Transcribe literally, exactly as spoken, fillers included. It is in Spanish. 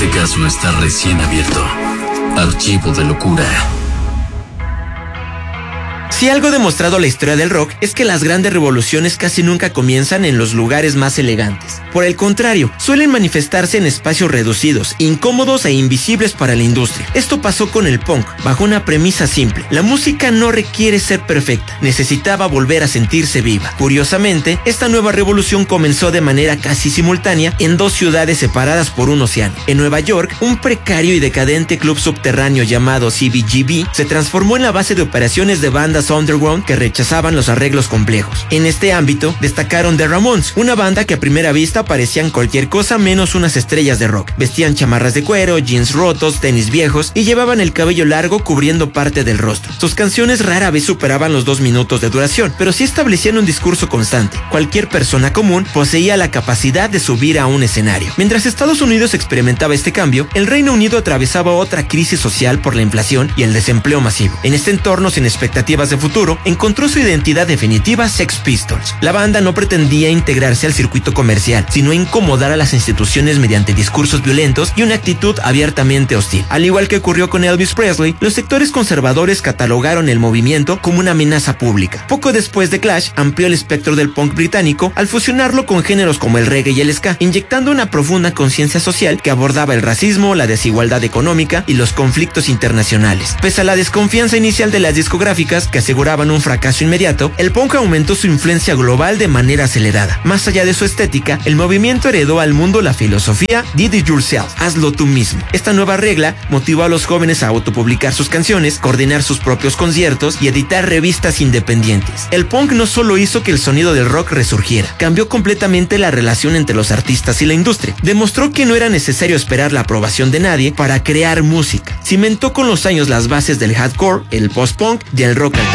Este caso está recién abierto. Archivo de locura. Si algo demostrado la historia del rock es que las grandes revoluciones casi nunca comienzan en los lugares más elegantes. Por el contrario, suelen manifestarse en espacios reducidos, incómodos e invisibles para la industria. Esto pasó con el punk, bajo una premisa simple. La música no requiere ser perfecta, necesitaba volver a sentirse viva. Curiosamente, esta nueva revolución comenzó de manera casi simultánea en dos ciudades separadas por un océano. En Nueva York, un precario y decadente club subterráneo llamado C B G B se transformó en la base de operaciones de bandas underground que rechazaban los arreglos complejos. En este ámbito destacaron The Ramones, una banda que a primera vista parecían cualquier cosa menos unas estrellas de rock. Vestían chamarras de cuero, jeans rotos, tenis viejos y llevaban el cabello largo cubriendo parte del rostro. Sus canciones rara vez superaban los dos minutos de duración, pero sí establecían un discurso constante. Cualquier persona común poseía la capacidad de subir a un escenario. Mientras Estados Unidos experimentaba este cambio, el Reino Unido atravesaba otra crisis social por la inflación y el desempleo masivo. En este entorno sin expectativas de futuro, encontró su identidad definitiva Sex Pistols. La banda no pretendía integrarse al circuito comercial, sino incomodar a las instituciones mediante discursos violentos y una actitud abiertamente hostil. Al igual que ocurrió con Elvis Presley, los sectores conservadores catalogaron el movimiento como una amenaza pública. Poco después de Clash, amplió el espectro del punk británico al fusionarlo con géneros como el reggae y el ska, inyectando una profunda conciencia social que abordaba el racismo, la desigualdad económica y los conflictos internacionales. Pese a la desconfianza inicial de las discográficas que aseguraban un fracaso inmediato, el punk aumentó su influencia global de manera acelerada. Más allá de su estética, el movimiento heredó al mundo la filosofía Did it yourself, hazlo tú mismo. Esta nueva regla motivó a los jóvenes a autopublicar sus canciones, coordinar sus propios conciertos y editar revistas independientes. El punk no solo hizo que el sonido del rock resurgiera, cambió completamente la relación entre los artistas y la industria. Demostró que no era necesario esperar la aprobación de nadie para crear música. Cimentó con los años las bases del hardcore, el post-punk y el rock alternativo.